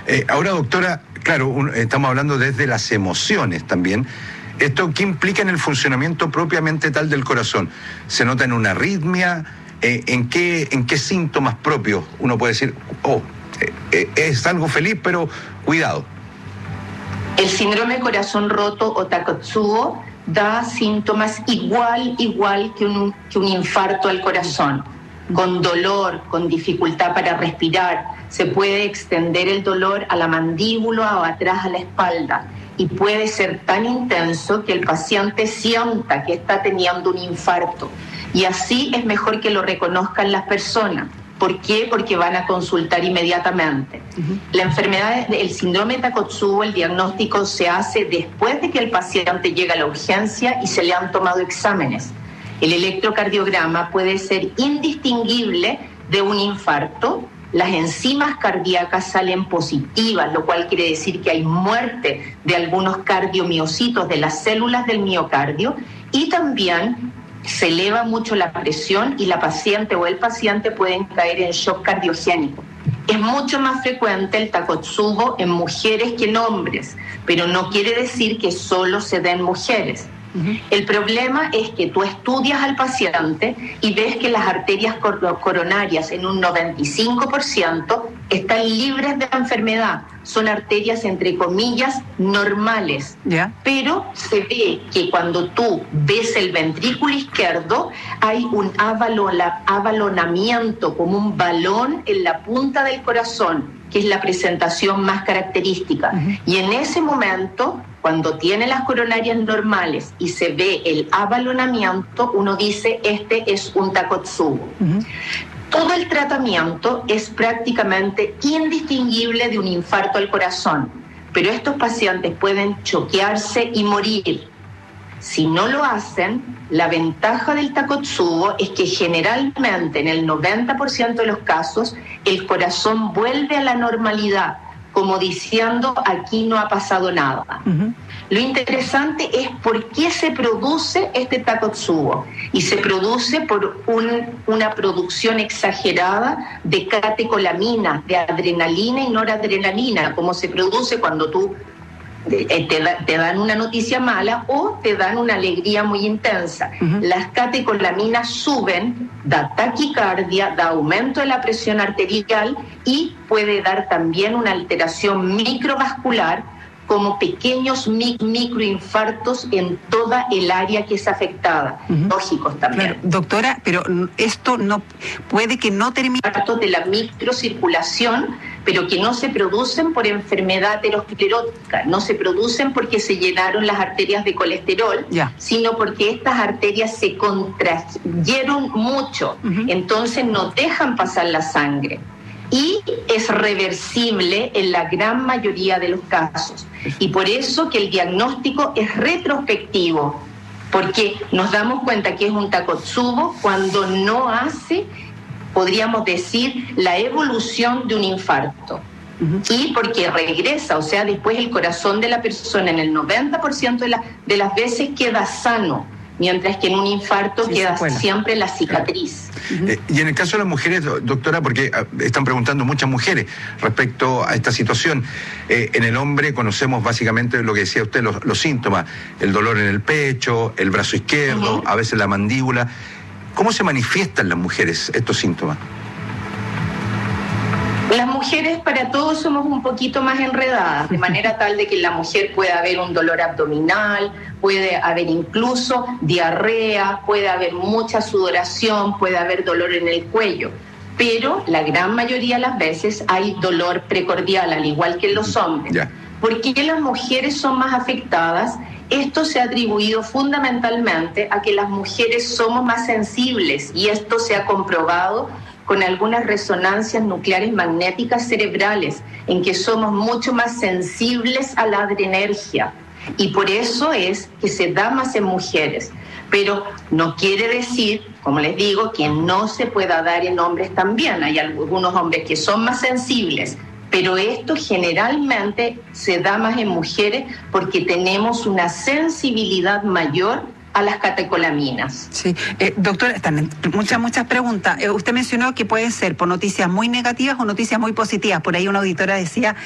Ahora, doctora, claro, estamos hablando desde las emociones también. ¿Esto qué implica en el funcionamiento propiamente tal del corazón? ¿Se nota en una arritmia? ¿En qué síntomas propios uno puede decir, es algo feliz, pero cuidado? El síndrome de corazón roto o Takotsubo da síntomas igual que un infarto al corazón, con dolor, con dificultad para respirar. Se puede extender el dolor a la mandíbula o atrás a la espalda y puede ser tan intenso que el paciente sienta que está teniendo un infarto. Y así es mejor que lo reconozcan las personas. ¿Por qué? Porque van a consultar inmediatamente. La enfermedad del síndrome de Takotsubo, el diagnóstico se hace después de que el paciente llega a la urgencia y se le han tomado exámenes. El electrocardiograma puede ser indistinguible de un infarto. Las enzimas cardíacas salen positivas, lo cual quiere decir que hay muerte de algunos cardiomiocitos de las células del miocardio, y también se eleva mucho la presión y la paciente o el paciente pueden caer en shock cardiogénico. Es mucho más frecuente el Takotsubo en mujeres que en hombres, pero no quiere decir que solo se den mujeres. El problema es que tú estudias al paciente y ves que las arterias coronarias en un 95% están libres de la enfermedad. Son arterias, entre comillas, normales. Pero se ve que cuando tú ves el ventrículo izquierdo, hay un abalonamiento, como un balón en la punta del corazón, que es la presentación más característica. Y en ese momento, cuando tiene las coronarias normales y se ve el abalonamiento, uno dice, este es un Takotsubo. Todo el tratamiento es prácticamente indistinguible de un infarto al corazón, pero estos pacientes pueden choquearse y morir. Si no lo hacen, la ventaja del Takotsubo es que generalmente en el 90% de los casos el corazón vuelve a la normalidad, como diciendo, aquí no ha pasado nada. Lo interesante es por qué se produce este Takotsubo. Y se produce por una producción exagerada de catecolaminas, de adrenalina y noradrenalina, como se produce cuando tú te dan una noticia mala o te dan una alegría muy intensa. Las catecolaminas suben, da taquicardia, da aumento de la presión arterial y puede dar también una alteración microvascular, como pequeños microinfartos en toda el área que es afectada, lógicos también. Claro, doctora, pero esto no puede que no termine. Infartos de la microcirculación, pero que no se producen por enfermedad aterosclerótica, no se producen porque se llenaron las arterias de colesterol, sino porque estas arterias se contrayeron mucho, entonces no dejan pasar la sangre. Y es reversible en la gran mayoría de los casos. Y por eso que el diagnóstico es retrospectivo, porque nos damos cuenta que es un Takotsubo cuando no hace, podríamos decir, la evolución de un infarto. Y porque regresa, o sea, después el corazón de la persona en el 90% de las veces queda sano, mientras que en un infarto queda siempre la cicatriz. Y en el caso de las mujeres, doctora, porque están preguntando muchas mujeres respecto a esta situación, en el hombre conocemos básicamente lo que decía usted, los síntomas, el dolor en el pecho, el brazo izquierdo, a veces la mandíbula. ¿Cómo se manifiestan las mujeres estos síntomas? Las mujeres para todos somos un poquito más enredadas, de manera tal de que en la mujer puede haber un dolor abdominal, puede haber incluso diarrea, puede haber mucha sudoración, puede haber dolor en el cuello. Pero la gran mayoría de las veces hay dolor precordial, al igual que en los hombres. ¿Por qué las mujeres son más afectadas? Esto se ha atribuido fundamentalmente a que las mujeres somos más sensibles, y esto se ha comprobado con algunas resonancias nucleares magnéticas cerebrales, en que somos mucho más sensibles a la adrenergia. Y por eso es que se da más en mujeres. Pero no quiere decir, como les digo, que no se pueda dar en hombres también. Hay algunos hombres que son más sensibles, pero esto generalmente se da más en mujeres porque tenemos una sensibilidad mayor a las catecolaminas. Sí, doctora, están muchas preguntas. Usted mencionó que pueden ser por noticias muy negativas o noticias muy positivas. Por ahí una auditora decía